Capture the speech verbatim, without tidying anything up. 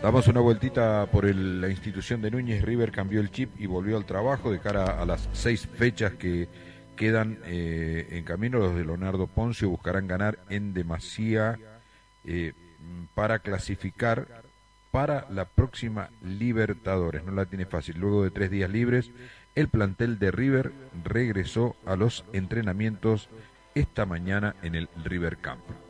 Damos una vueltita por el- la institución de Núñez. River cambió el chip y volvió al trabajo de cara a las seis fechas que quedan eh, en camino. Los de Leonardo Poncio buscarán ganar en demasía eh, para clasificar para la próxima Libertadores. No la tiene fácil. Luego de tres días libres, el plantel de River regresó a los entrenamientos esta mañana en el River Camp.